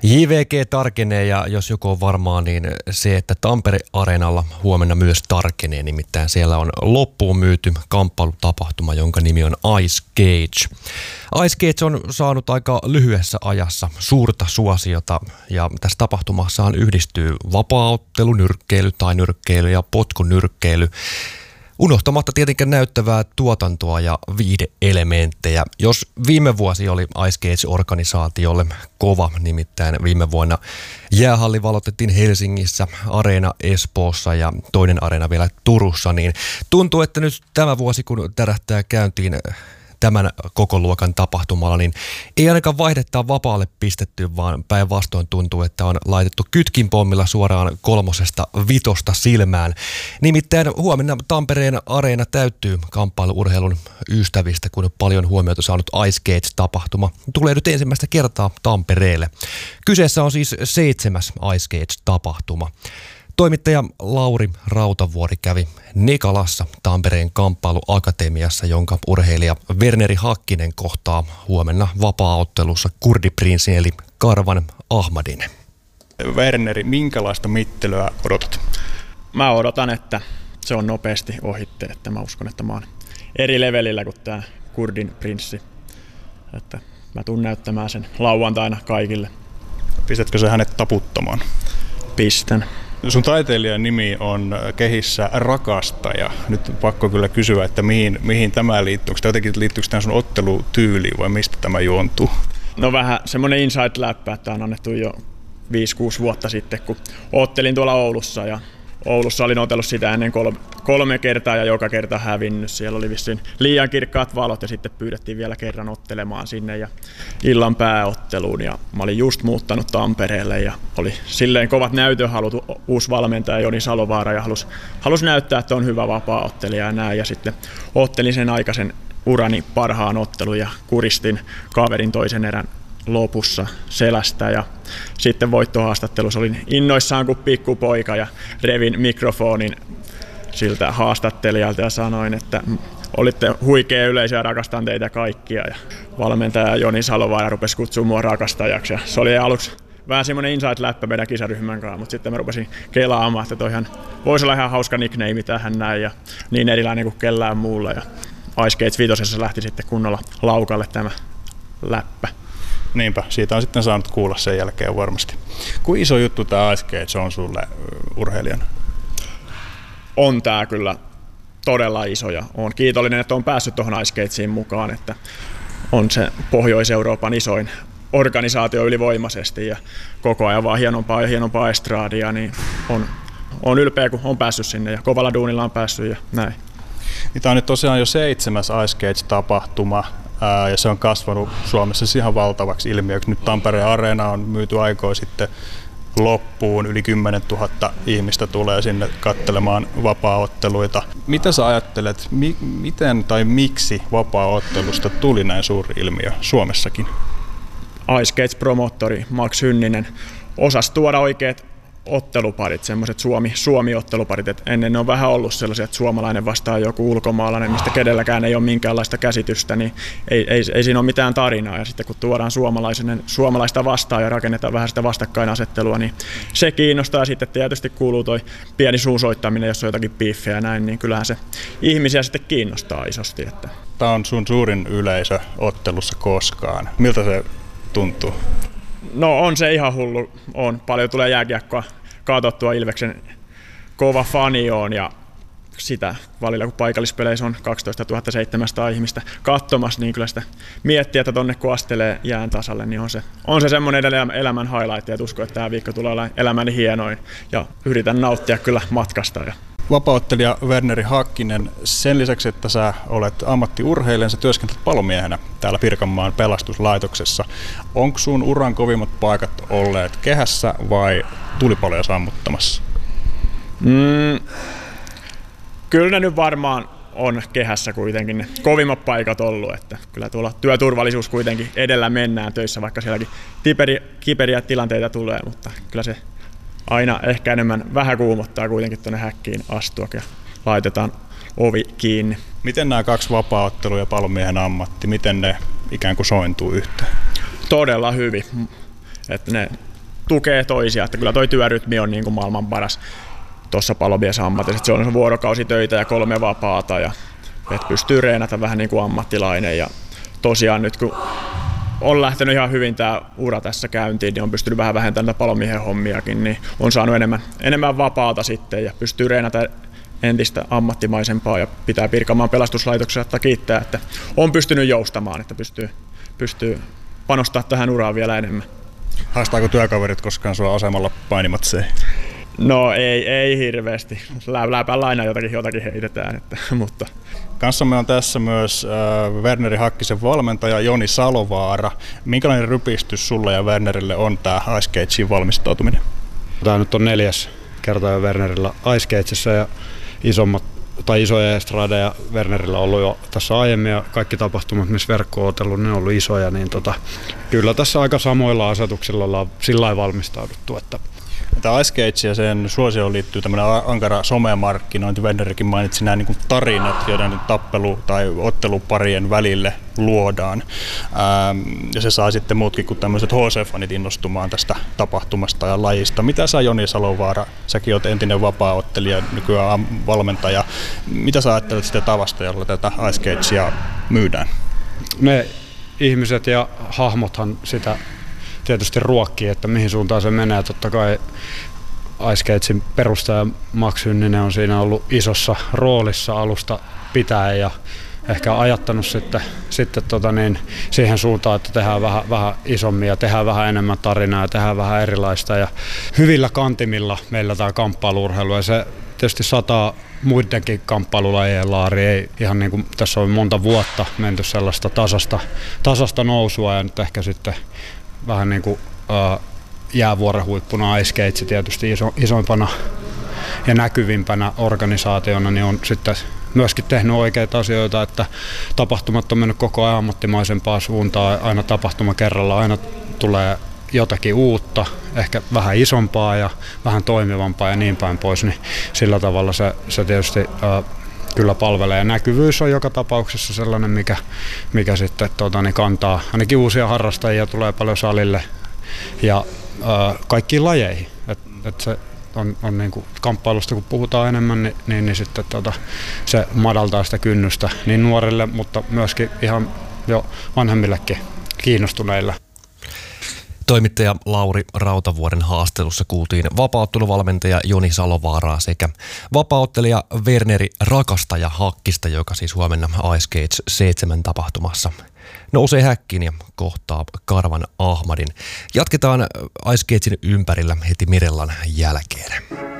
JVG tarkenee ja jos joku on varmaa, niin se, että Tampere-areenalla huomenna myös tarkenee. Nimittäin siellä on loppuun myyty kamppailutapahtuma, jonka nimi on Ice Cage. Ice Cage on saanut aika lyhyessä ajassa suurta suosiota ja tässä tapahtumassahan yhdistyy vapaaottelu, nyrkkeily ja potkunyrkkeily. Unohtamatta tietenkin näyttävää tuotantoa ja viihde-elementtejä. Jos viime vuosi oli Ice Cage-organisaatiolle kova, nimittäin viime vuonna jäähalli valotettiin Helsingissä, areena Espoossa ja toinen areena vielä Turussa, niin tuntuu, että nyt tämä vuosi, kun tärähtää käyntiin tämän koko luokan tapahtumalla, niin ei ainakaan vaihdettaa vapaalle pistetty, vaan päinvastoin tuntuu, että on laitettu kytkinpommilla suoraan 3-5 silmään. Nimittäin huomenna Tampereen areena täyttyy kamppailu-urheilun ystävistä, kun paljon huomiota saanut Ice Cage-tapahtuma tulee nyt ensimmäistä kertaa Tampereelle. Kyseessä on siis 7. Ice Cage-tapahtuma. Toimittaja Lauri Rautavuori kävi Nekalassa Tampereen kamppailuakatemiassa, jonka urheilija Verneri Hakkinen kohtaa huomenna vapaaottelussa kurdiprinssin eli Karvan Ahmadin. Verneri, minkälaista mittelyä odotat? Mä odotan, että se on nopeasti ohitte. Että mä uskon, että mä oon eri levelillä kuin tää kurdin prinssi. Että mä tuun näyttämään sen lauantaina kaikille. Pistätkö sä hänet taputtamaan? Pistän. Sun taiteilijan nimi on kehissä Rakastaja. Nyt on pakko kyllä kysyä, että mihin tämä liittyy. Onko jotenkin liittyykö tämä sun ottelutyyliin vai mistä tämä juontuu? No vähän semmoinen inside-läppä, että on annettu jo 5-6 vuotta sitten, kun ottelin tuolla Oulussa. Ja Oulussa olin otellut sitä ennen 3 kertaa ja joka kerta hävinnyt. Siellä oli vissiin liian kirkkaat valot ja sitten pyydettiin vielä kerran ottelemaan sinne ja illan pääotteluun. Ja mä olin just muuttanut Tampereelle ja oli silleen kovat näytöhalut, uusi valmentaja Joni Salovaara ja halusi näyttää, että on hyvä vapaaottelija ja näin. Ja sitten ottelin sen aikaisen urani parhaan ottelun ja kuristin kaverin toisen erän lopussa selästä ja sitten voittohaastattelussa olin innoissaan kuin pikkupoika ja revin mikrofonin siltä haastattelijalta ja sanoin, että olitte huikea yleisö ja rakastan teitä kaikkia ja valmentaja Joni Salovaara rupesi kutsumaan mua rakastajaksi ja se oli aluksi vähän semmoinen inside-läppä meidän kisaryhmän kanssa, mutta sitten mä rupesin kelaamaan, että toihan voisi olla ihan hauska nickname tähän näin ja niin erilainen kuin kellään muulla ja Ice Cage 5 lähti sitten kunnolla laukalle tämä läppä. Niinpä, siitä on sitten saanut kuulla sen jälkeen varmasti. Kuinka iso juttu tämä Ice Cage on sulle urheilijana? On tämä kyllä todella iso ja olen kiitollinen, että olen päässyt tuohon Ice Cageen mukaan, että on se Pohjois-Euroopan isoin organisaatio ylivoimaisesti ja koko ajan vaan hienompaa ja hienompaa estraadia, niin on ylpeä, kun on päässyt sinne ja kovalla duunilla on päässyt ja näin. Tämä on nyt tosiaan jo 7. Ice Cage-tapahtuma. Ja se on kasvanut Suomessa ihan valtavaksi ilmiöksi. Nyt Tampereen areena on myyty aikoja sitten loppuun. Yli 10 000 ihmistä tulee sinne katselemaan vapaaotteluita. Mitä sä ajattelet, miten tai miksi vapaaottelusta tuli näin suuri ilmiö Suomessakin? Ice Cage-promottori Max Hynninen osasi tuoda oikeat otteluparit, semmoiset Suomi-otteluparit, että ennen ne on vähän ollut sellaisia, että suomalainen vastaa joku ulkomaalainen, mistä kedelläkään ei ole minkäänlaista käsitystä, niin ei siinä ole mitään tarinaa. Ja sitten kun tuodaan suomalaista vastaan ja rakennetaan vähän sitä vastakkainasettelua, niin se kiinnostaa. Ja sitten tietysti kuuluu toi pieni suusoittaminen, jos on jotakin biiffejä ja näin, niin kyllähän se ihmisiä sitten kiinnostaa isosti. Että. Tämä on sun suurin yleisö ottelussa koskaan. Miltä se tuntuu? No on se ihan hullu. Paljon tulee jääkiekkoa katsottua, Ilveksen kova fani on ja sitä välillä kun paikallispeleissä on 12 700 ihmistä katsomassa, niin kyllä sitä miettiä, että tonne kun astelee jään tasalle, niin on se semmoinen elämän highlight, että uskon, että tämä viikko tulee olla elämäni hienoin ja yritän nauttia kyllä matkasta. Vapaaottelija Verneri Hakkinen, sen lisäksi, että sä olet ammattiurheilija, sä työskentelet palomiehenä täällä Pirkanmaan pelastuslaitoksessa. Onko sun uran kovimmat paikat olleet kehässä vai tulipaloja sammuttamassa? Kyllä ne nyt varmaan on kehässä kuitenkin ne kovimmat paikat ollut, että kyllä tuolla työturvallisuus kuitenkin edellä mennään töissä, vaikka sielläkin kiperiä tilanteita tulee, mutta kyllä se aina ehkä enemmän vähän kuumottaa kuitenkin tuonne häkkiin astua ja laitetaan ovi kiinni. Miten nämä 2 vapaaottelua ja palomiehen ammatti, miten ne ikään kuin sointuu yhteen? Todella hyvin. Että ne tukee toisia, että kyllä toi työrytmi on niin kuin maailman paras tuossa palomiesammatissa. Se on vuorokausitöitä ja 3 vapaata ja että pystyy reenata vähän niin kuin ammattilainen. Ja tosiaan nyt kun on lähtenyt ihan hyvin tämä ura tässä käyntiin, niin on pystynyt vähän vähentämään palomiehen hommiakin, niin on saanut enemmän vapaata sitten ja pystyy reenata entistä ammattimaisempaa ja pitää Pirkanmaan pelastuslaitoksesta kiittää, että on pystynyt joustamaan, että pystyy panostaa tähän uraan vielä enemmän. Haastaako työkaverit koskaan sua asemalla painimatseihin? No ei hirveästi. Läpällä aina jotakin heitetään. Mutta. Kanssamme on tässä myös Werneri Hakkisen valmentaja Joni Salovaara. Minkälainen rypistys sulle ja Wernerille on tämä Ice Cageen valmistautuminen? Tämä nyt on 4. kerta jo Wernerillä Ice Cagessa ja isoja estradeja Wernerillä on ollut jo tässä aiemmin ja kaikki tapahtumat, missä verkko on otellut, ne on ollut isoja, niin kyllä tässä aika samoilla asetuksilla ollaan sillä lailla valmistauduttu. Että tämä Ice Cage ja sen suosioon liittyy tämmöinen ankara somemarkkinointi. Wernerikin mainitsi nämä niin kuin tarinat, joiden tappelu- tai otteluparien välille luodaan. Ja se saa sitten muutkin kuin tämmöiset HC-fanit innostumaan tästä tapahtumasta ja lajista. Mitä sä, Joni Salovaara, säkin oot entinen vapaa-ottelija, nykyään valmentaja. Mitä sä ajattelet sitä tavasta, jolla tätä Ice Cagea myydään? Ne ihmiset ja hahmothan sitä tietysti ruokkii, että mihin suuntaan se menee. Totta kai Ice Cagen perustaja Max Hynninen on siinä ollut isossa roolissa alusta pitäen ja ehkä ajattanut sitten siihen suuntaan, että tehdään vähän isommin ja tehdään vähän enemmän tarinaa ja tehdään vähän erilaista. Ja hyvillä kantimilla meillä tämä kamppailu-urheilu ja se tietysti sataa muidenkin kamppailulajien laari. Ei ihan niin kuin tässä on monta vuotta menty sellaista tasasta nousua ja nyt ehkä sitten vähän niin kuin jäävuoren huippuna Ice Cage tietysti isoimpana ja näkyvimpänä organisaationa niin on sitten myöskin tehnyt oikeita asioita, että tapahtumat on mennyt koko ajan ammattimaisempaan suuntaan, aina tapahtuma kerralla, aina tulee jotakin uutta, ehkä vähän isompaa ja vähän toimivampaa ja niin päin pois, niin sillä tavalla se tietysti kyllä palvelee. Näkyvyys on joka tapauksessa sellainen, mikä sitten kantaa. Ainakin uusia harrastajia tulee paljon salille ja kaikkiin lajeihin. Et se on niin kuin kamppailusta, kun puhutaan enemmän, niin sitten se madaltaa sitä kynnystä niin nuorille, mutta myöskin ihan jo vanhemmillekin kiinnostuneille. Toimittaja Lauri Rautavuoren haastattelussa kuultiin vapaa-otteluvalmentaja Joni Salovaaraa sekä vapaa-ottelija Werneri Rakastaja Hakkista, joka siis huomenna Ice Cage 7 tapahtumassa nousee häkkiin ja kohtaa Karvan Ahmadin. Jatketaan Ice Cagen ympärillä heti Mirellan jälkeen.